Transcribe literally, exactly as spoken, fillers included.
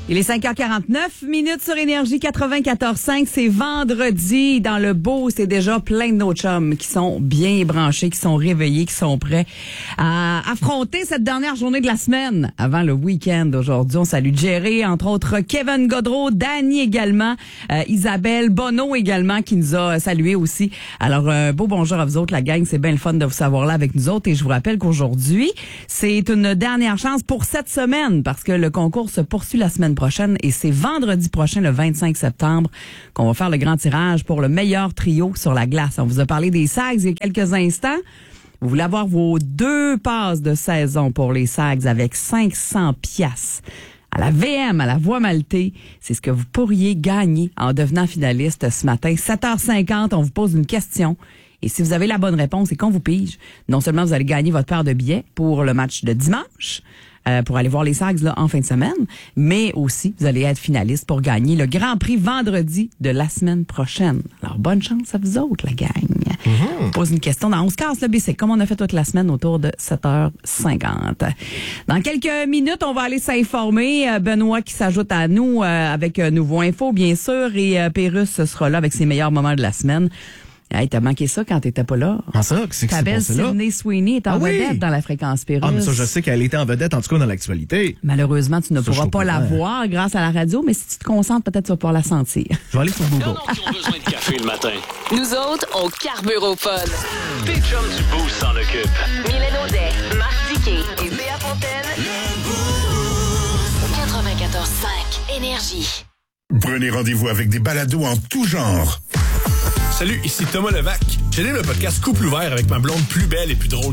Il est cinq heures quarante-neuf minutes sur Énergie quatre-vingt-quatorze cinq. C'est vendredi. Dans le beau, c'est déjà plein de nos chums qui sont bien branchés, qui sont réveillés, qui sont prêts à affronter cette dernière journée de la semaine avant le week-end. Aujourd'hui, on salue Jerry, entre autres Kevin Godreau, Danny également, euh, Isabelle, Bono également qui nous a salué aussi. Alors, un euh, beau bonjour à vous autres, la gang. C'est bien le fun de vous savoir là avec nous autres. Et je vous rappelle qu'aujourd'hui, c'est une dernière chance pour cette semaine parce que le concours se poursuit la semaine prochaine et c'est vendredi prochain, le vingt-cinq septembre, qu'on va faire le grand tirage pour le meilleur trio sur la glace. On vous a parlé des Sags il y a quelques instants. Vous voulez avoir vos deux passes de saison pour les Sags avec cinq cents piastres à la V M, à la Voie Maltais. C'est ce que vous pourriez gagner en devenant finaliste ce matin. sept heures cinquante, on vous pose une question. Et si vous avez la bonne réponse et qu'on vous pige, non seulement vous allez gagner votre paire de billets pour le match de dimanche, euh, pour aller voir les Sags là, en fin de semaine, mais aussi vous allez être finaliste pour gagner le Grand Prix vendredi de la semaine prochaine. Alors, bonne chance à vous autres, la gang. Mm-hmm. On pose une question dans On se casse le bicycle, comme on a fait toute la semaine autour de sept heures cinquante. Dans quelques minutes, on va aller s'informer. Benoît qui s'ajoute à nous euh, avec euh, Nouveau Info, bien sûr, et euh, Pérus sera là avec ses meilleurs moments de la semaine. Hey, t'as manqué ça quand t'étais pas là. Ah, ça, c'est que Ta c'est belle passé là. Sydney Sweeney est en Ah oui? vedette dans la fréquence Pérus. Ah, mais ça, je sais qu'elle était en vedette, en tout cas, dans l'actualité. Malheureusement, tu ne Ça, pourras je pas la comprends. voir grâce à la radio, mais si tu te concentres, peut-être tu vas pouvoir la sentir. Je vais aller sur Google. qui ont besoin de café le matin. Nous autres, on carbure au fun. Tes chums du Boost s'en occupent. Mylène Audet, Marc Diquet et Béa Fontaine. quatre-vingt-quatorze cinq Énergie. Prenez rendez-vous avec des balados en tout genre. Salut, ici Thomas Levac. J'anime le podcast Couple ouvert avec ma blonde plus belle et plus drôle